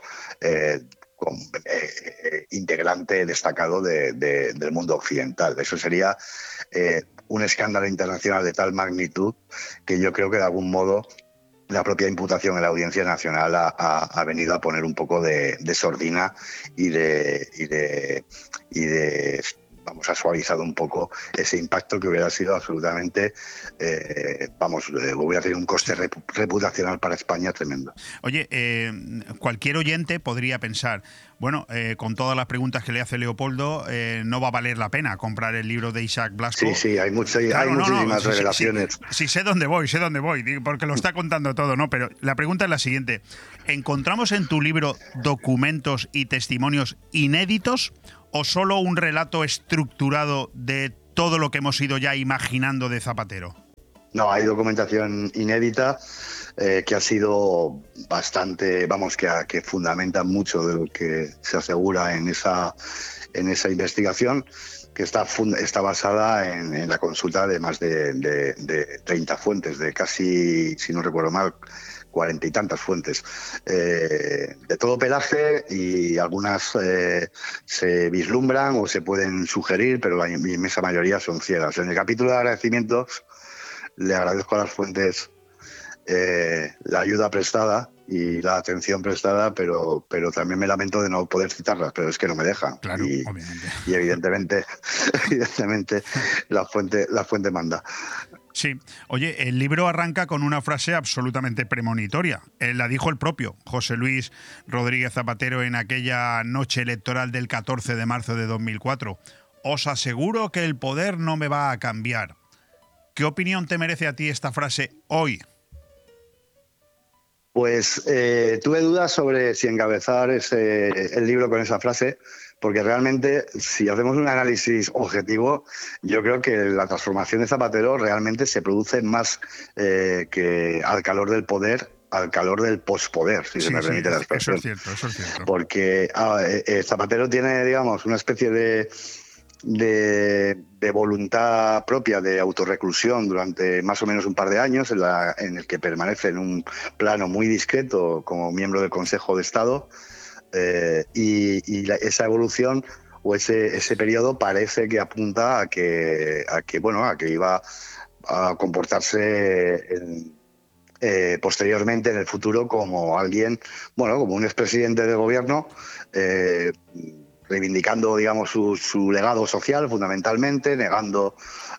integrante destacado del mundo occidental. Eso sería un escándalo internacional de tal magnitud que yo creo que de algún modo la propia imputación en la Audiencia Nacional ha venido a poner un poco de sordina y vamos, ha suavizado un poco ese impacto que hubiera sido absolutamente, hubiera tenido un coste reputacional para España tremendo. Oye, cualquier oyente podría pensar, bueno, con todas las preguntas que le hace Leopoldo, no va a valer la pena comprar el libro de Isaac Blasco. Sí, hay muchísimas revelaciones. Sí, sé dónde voy, porque lo está contando todo, ¿no? Pero la pregunta es la siguiente. ¿Encontramos en tu libro documentos y testimonios inéditos o solo un relato estructurado de todo lo que hemos ido ya imaginando de Zapatero? No, hay documentación inédita que ha sido bastante, que fundamenta mucho de lo que se asegura en esa investigación, que está basada en la consulta de más de 30 fuentes, de casi, si no recuerdo mal, 40 y tantas fuentes, de todo pelaje, y algunas se vislumbran o se pueden sugerir, pero la inmensa mayoría son ciegas. En el capítulo de agradecimientos le agradezco a las fuentes la ayuda prestada y la atención prestada, pero también me lamento de no poder citarlas, pero es que no me dejan. Claro, obviamente. Y evidentemente la fuente manda. Sí. Oye, el libro arranca con una frase absolutamente premonitoria. La dijo el propio José Luis Rodríguez Zapatero en aquella noche electoral del 14 de marzo de 2004. Os aseguro que el poder no me va a cambiar. ¿Qué opinión te merece a ti esta frase hoy? Pues tuve dudas sobre si encabezar el libro con esa frase, porque realmente, si hacemos un análisis objetivo, yo creo que la transformación de Zapatero realmente se produce más que al calor del poder, al calor del pospoder, si se me permite la expresión. Eso es cierto. Porque Zapatero tiene, digamos, una especie de voluntad propia de autorreclusión durante más o menos un par de años, en el que permanece en un plano muy discreto como miembro del Consejo de Estado, esa evolución o ese periodo parece que apunta a que iba a comportarse posteriormente en el futuro como alguien, como un expresidente de gobierno, reivindicando, digamos, su legado social fundamentalmente, negando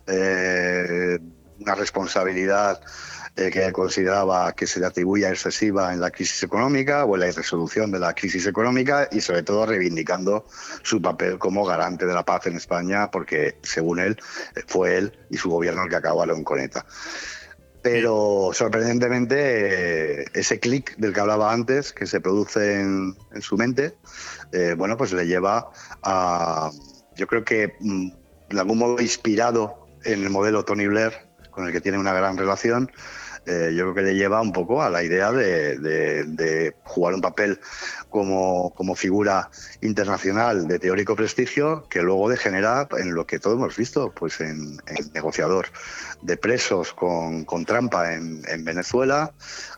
una responsabilidad que él consideraba que se le atribuía excesiva en la crisis económica o en la irresolución de la crisis económica, y sobre todo reivindicando su papel como garante de la paz en España, porque según él fue él y su gobierno el que acabaron con ETA. Pero sorprendentemente ese clic del que hablaba antes, que se produce en su mente, pues le lleva a, yo creo que de algún modo inspirado en el modelo Tony Blair, con el que tiene una gran relación, yo creo que le lleva un poco a la idea de jugar un papel como figura internacional de teórico prestigio, que luego degenera en lo que todos hemos visto, pues en negociador de presos con trampa en Venezuela,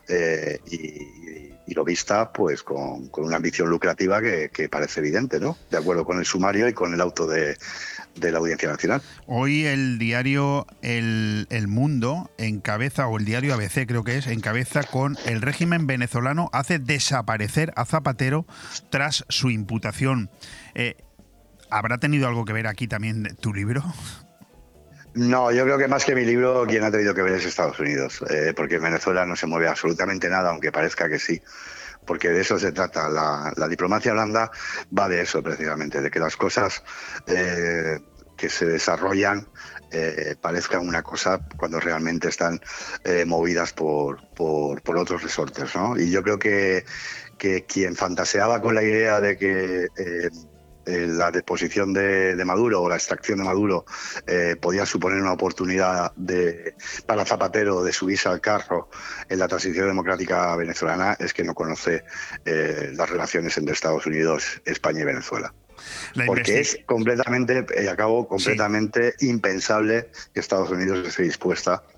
y lo vista pues con una ambición lucrativa que parece evidente, ¿no? De acuerdo con el sumario y con el auto de la Audiencia Nacional. Hoy el diario El Mundo encabeza, o el diario ABC creo que es, encabeza con: el régimen venezolano hace desaparecer a Zapatero tras su imputación. ¿Habrá tenido algo que ver aquí también tu libro? No, yo creo que más que mi libro, quien ha tenido que ver es Estados Unidos, porque en Venezuela no se mueve absolutamente nada, aunque parezca que sí, porque de eso se trata. La diplomacia blanda va de eso precisamente, de que las cosas que se desarrollan parezcan una cosa cuando realmente están movidas por otros resortes, ¿no? Y yo creo que quien fantaseaba con la idea de que la deposición de Maduro o la extracción de Maduro podía suponer una oportunidad para Zapatero de subirse al carro en la transición democrática venezolana, es que no conoce las relaciones entre Estados Unidos, España y Venezuela. Porque es completamente impensable que Estados Unidos esté dispuesta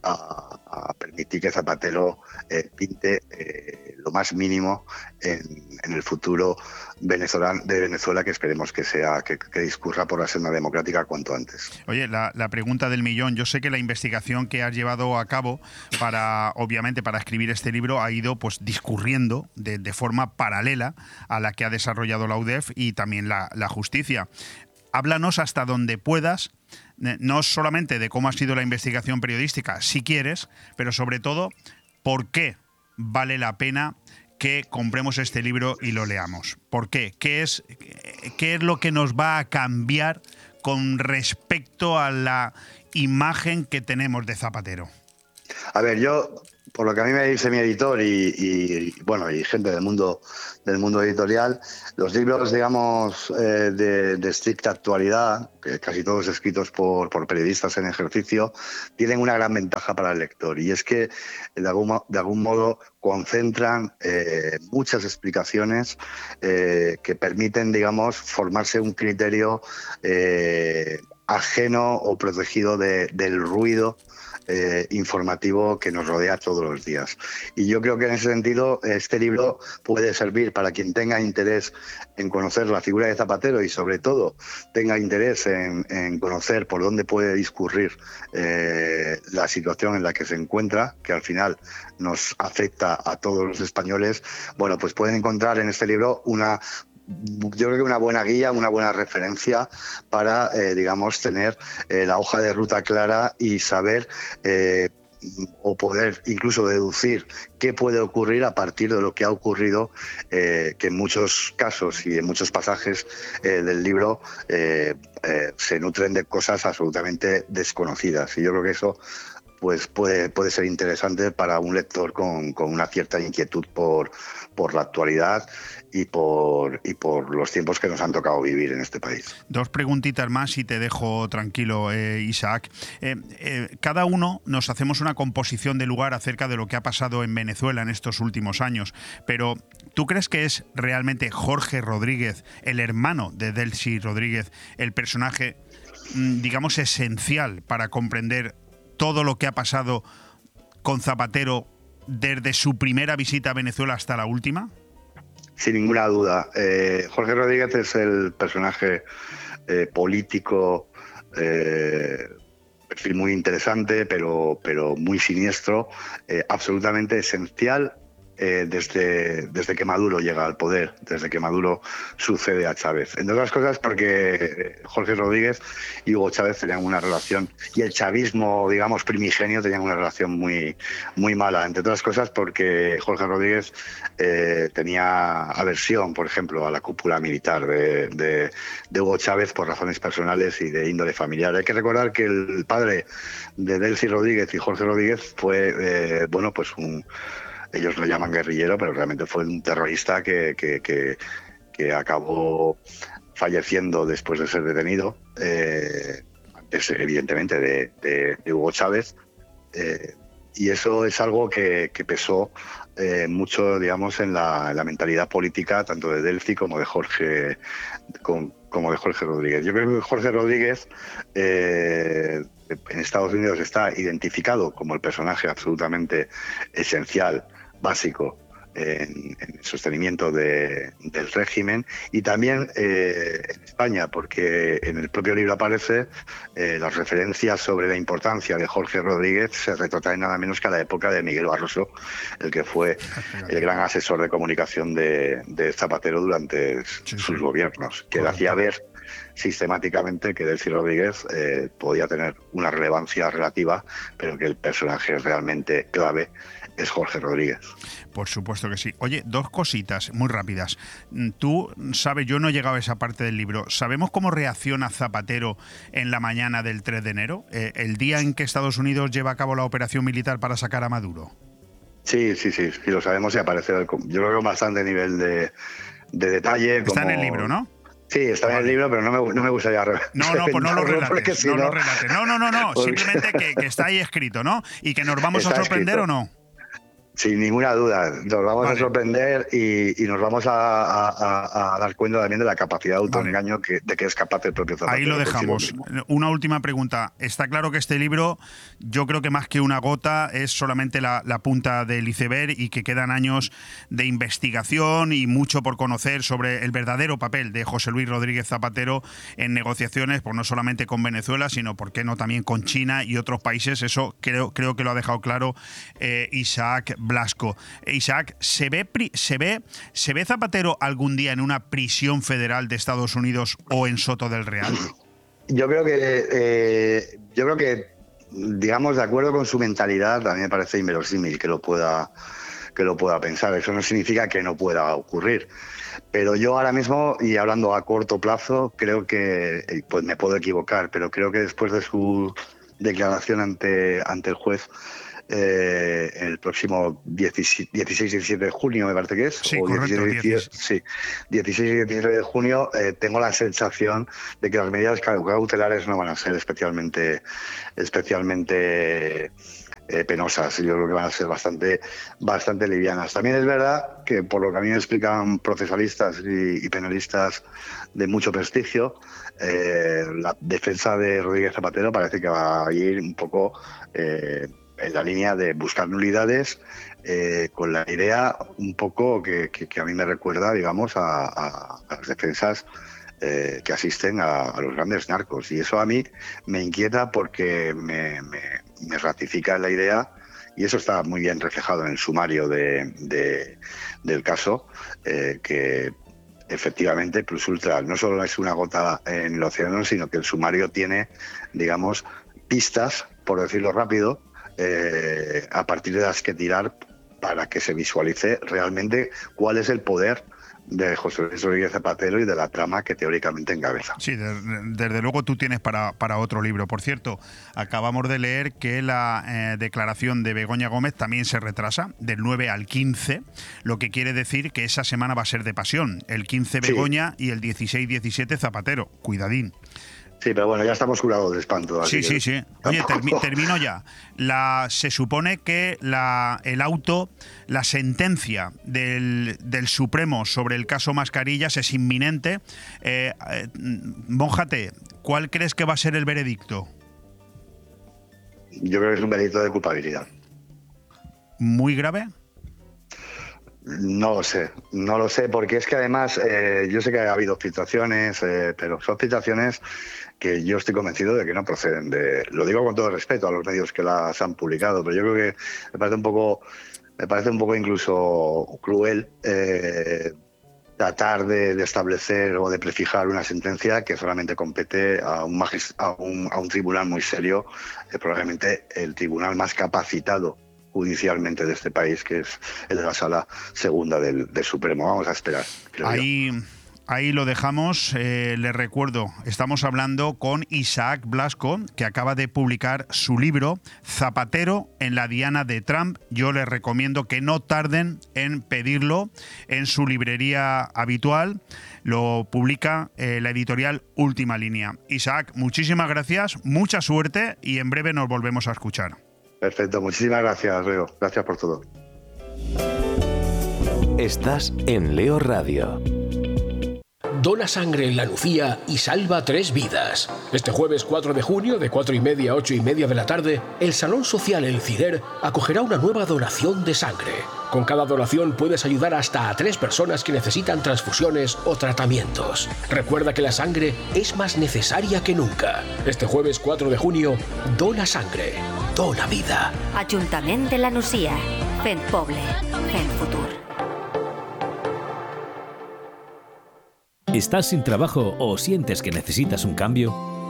a permitir que Zapatero pinte lo más mínimo en el futuro de Venezuela, que esperemos que discurra por la senda democrática cuanto antes. Oye, la pregunta del millón. Yo sé que la investigación que has llevado a cabo para escribir este libro ha ido pues discurriendo de forma paralela a la que ha desarrollado la UDEF y también la justicia. Háblanos hasta donde puedas, no solamente de cómo ha sido la investigación periodística, si quieres, pero sobre todo, ¿por qué vale la pena que compremos este libro y lo leamos? ¿Por qué? ¿Qué es lo que nos va a cambiar con respecto a la imagen que tenemos de Zapatero? A ver, yo, por lo que a mí me dice mi editor y gente del mundo editorial, los libros, digamos, de estricta actualidad, que casi todos escritos por periodistas en ejercicio, tienen una gran ventaja para el lector, y es que de algún modo concentran muchas explicaciones que permiten, digamos, formarse un criterio ajeno o protegido del ruido informativo que nos rodea todos los días. Y yo creo que en ese sentido este libro puede servir para quien tenga interés en conocer la figura de Zapatero y sobre todo tenga interés en conocer por dónde puede discurrir la situación en la que se encuentra, que al final nos afecta a todos los españoles. Bueno, pues pueden encontrar en este libro yo creo que una buena guía, una buena referencia para, digamos, tener la hoja de ruta clara y saber o poder incluso deducir qué puede ocurrir a partir de lo que ha ocurrido, que en muchos casos y en muchos pasajes del libro se nutren de cosas absolutamente desconocidas. Y yo creo que eso pues puede ser interesante para un lector con una cierta inquietud por la actualidad y por los tiempos que nos han tocado vivir en este país. Dos preguntitas más y te dejo tranquilo, Isaac. Cada uno nos hacemos una composición de lugar acerca de lo que ha pasado en Venezuela en estos últimos años, pero ¿tú crees que es realmente Jorge Rodríguez, el hermano de Delcy Rodríguez, el personaje, digamos, esencial para comprender todo lo que ha pasado con Zapatero desde su primera visita a Venezuela hasta la última? Sin ninguna duda. Jorge Rodríguez es el personaje político, perfil muy interesante, pero muy siniestro, absolutamente esencial desde que Maduro llega al poder, desde que Maduro sucede a Chávez. Entre otras cosas porque Jorge Rodríguez y Hugo Chávez tenían una relación, y el chavismo, digamos, primigenio, tenían una relación muy, muy mala. Entre otras cosas porque Jorge Rodríguez tenía aversión, por ejemplo, a la cúpula militar de Hugo Chávez por razones personales y de índole familiar. Hay que recordar que el padre de Delcy Rodríguez y Jorge Rodríguez fue, ellos lo llaman guerrillero, pero realmente fue un terrorista que acabó falleciendo después de ser detenido, antes evidentemente de Hugo Chávez, y eso es algo que pesó mucho, digamos, en la mentalidad política tanto de Delcy como de Jorge Rodríguez. Yo creo que Jorge Rodríguez en Estados Unidos está identificado como el personaje absolutamente esencial, básico en el sostenimiento del régimen, y también en España, porque en el propio libro aparece las referencias sobre la importancia de Jorge Rodríguez se retrotraen nada menos que a la época de Miguel Barroso, el que fue el gran asesor de comunicación de Zapatero durante sus gobiernos, que le hacía ver sistemáticamente que Delcy Rodríguez podía tener una relevancia relativa, pero que el personaje realmente clave es Jorge Rodríguez. Por supuesto que sí. Oye, dos cositas muy rápidas. Tú sabes, yo no he llegado a esa parte del libro. ¿Sabemos cómo reacciona Zapatero en la mañana del 3 de enero? El día en que Estados Unidos lleva a cabo la operación militar para sacar a Maduro. Sí, lo sabemos y aparece. Yo lo veo bastante nivel de detalle. Está en el libro, ¿no? Sí, está en el libro, pero no me gustaría No, pues no lo relates. No lo relates. No. Simplemente que está ahí escrito, ¿no? Y que nos vamos a sorprender, ¿o no? Sin ninguna duda, nos vamos a sorprender y nos vamos a dar cuenta también de la capacidad de autoengaño de que es capaz el propio Zapatero. Ahí lo dejamos. Una última pregunta. Está claro que este libro, yo creo que más que una gota, es solamente la punta del iceberg y que quedan años de investigación y mucho por conocer sobre el verdadero papel de José Luis Rodríguez Zapatero en negociaciones, pues no solamente con Venezuela, sino, ¿por qué no?, también con China y otros países. Eso creo que lo ha dejado claro Isaac Blasco. Isaac, ¿se ve Zapatero algún día en una prisión federal de Estados Unidos o en Soto del Real? Yo creo que, digamos, de acuerdo con su mentalidad, a mí me parece inverosímil que lo pueda pensar. Eso no significa que no pueda ocurrir. Pero yo ahora mismo, y hablando a corto plazo, creo que, pues me puedo equivocar, pero creo que después de su declaración ante el juez, el próximo 16 y 17 de junio, me parece que es. Sí, o correcto, 16 y 17 de junio, tengo la sensación de que las medidas cautelares no van a ser especialmente penosas. Yo creo que van a ser bastante livianas. También es verdad que, por lo que a mí me explican procesalistas y penalistas de mucho prestigio, la defensa de Rodríguez Zapatero parece que va a ir un poco en la línea de buscar nulidades, con la idea un poco que a mí me recuerda, digamos, a las defensas que asisten a los grandes narcos. Y eso a mí me inquieta porque me ratifica la idea, y eso está muy bien reflejado en el sumario del caso, que efectivamente Plus Ultra no solo es una gota en el océano, sino que el sumario tiene, digamos, pistas, por decirlo rápido, a partir de las que tirar para que se visualice realmente cuál es el poder de José Luis Rodríguez Zapatero y de la trama que teóricamente encabeza. Sí, desde luego tú tienes para otro libro. Por cierto, acabamos de leer que la declaración de Begoña Gómez también se retrasa del 9 al 15, lo que quiere decir que esa semana va a ser de pasión. El 15 Begoña, sí, y el 16-17 Zapatero. Cuidadín. Sí, pero bueno, ya estamos curados de espanto. Sí. Oye, termino ya. Se supone que la sentencia del Supremo sobre el caso Mascarillas es inminente. Mójate, ¿cuál crees que va a ser el veredicto? Yo creo que es un veredicto de culpabilidad. ¿Muy grave? No lo sé, porque es que además yo sé que ha habido filtraciones, pero son filtraciones que yo estoy convencido de que no proceden lo digo con todo respeto a los medios que las han publicado, pero yo creo que me parece un poco incluso cruel tratar de establecer o de prefijar una sentencia que solamente compete a un tribunal muy serio, probablemente el tribunal más capacitado judicialmente de este país, que es el de la Sala Segunda del Supremo. Vamos a esperar. Ahí lo dejamos. Les recuerdo, estamos hablando con Isaac Blasco, que acaba de publicar su libro Zapatero en la diana de Trump. Yo les recomiendo que no tarden en pedirlo en su librería habitual. Lo publica la editorial Última Línea. Isaac, muchísimas gracias, mucha suerte y en breve nos volvemos a escuchar. Perfecto, muchísimas gracias, Leo. Gracias por todo. Estás en Leo Radio. Dona sangre en La Lucía y salva 3 vidas. Este jueves 4 de junio, de 4:30 a 8:30 de la tarde, el Salón Social El Cirer acogerá una nueva donación de sangre. Con cada donación puedes ayudar hasta a 3 personas que necesitan transfusiones o tratamientos. Recuerda que la sangre es más necesaria que nunca. Este jueves 4 de junio, dona sangre, dona vida. Ajuntament de La Nucia. Fent poble, fent futur. ¿Estás sin trabajo o sientes que necesitas un cambio?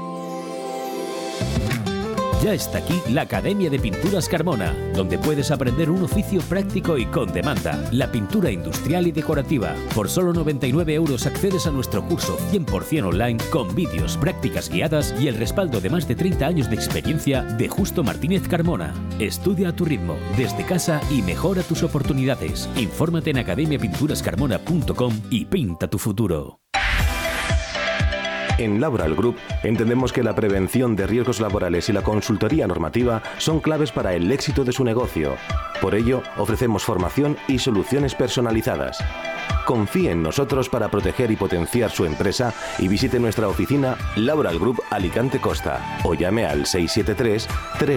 Ya está aquí la Academia de Pinturas Carmona, donde puedes aprender un oficio práctico y con demanda, la pintura industrial y decorativa. Por solo 99 € accedes a nuestro curso 100% online con vídeos, prácticas guiadas y el respaldo de más de 30 años de experiencia de Justo Martínez Carmona. Estudia a tu ritmo, desde casa y mejora tus oportunidades. Infórmate en academiapinturascarmona.com y pinta tu futuro. En Laboral Group entendemos que la prevención de riesgos laborales y la consultoría normativa son claves para el éxito de su negocio. Por ello, ofrecemos formación y soluciones personalizadas. Confíe en nosotros para proteger y potenciar su empresa y visite nuestra oficina Laboral Group Alicante Costa o llame al 673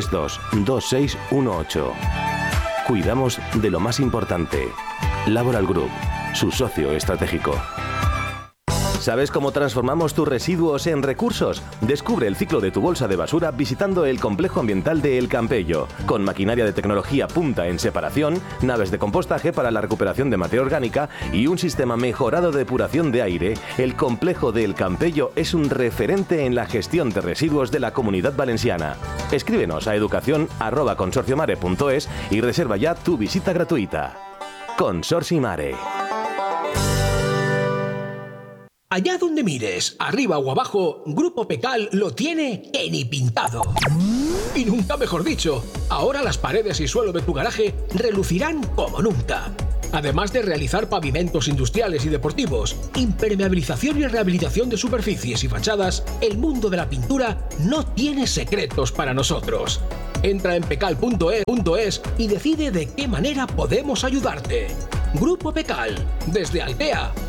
322618. Cuidamos de lo más importante. Laboral Group, su socio estratégico. ¿Sabes cómo transformamos tus residuos en recursos? Descubre el ciclo de tu bolsa de basura visitando el complejo ambiental de El Campello. Con maquinaria de tecnología punta en separación, naves de compostaje para la recuperación de materia orgánica y un sistema mejorado de depuración de aire, el complejo de El Campello es un referente en la gestión de residuos de la Comunidad Valenciana. Escríbenos a educación@consorciomare.es y reserva ya tu visita gratuita. Consorcio Mare. Allá donde mires, arriba o abajo, Grupo Pecal lo tiene en y pintado. Y nunca mejor dicho, ahora las paredes y suelo de tu garaje relucirán como nunca. Además de realizar pavimentos industriales y deportivos, impermeabilización y rehabilitación de superficies y fachadas, el mundo de la pintura no tiene secretos para nosotros. Entra en pecal.es y decide de qué manera podemos ayudarte. Grupo Pecal, desde Altea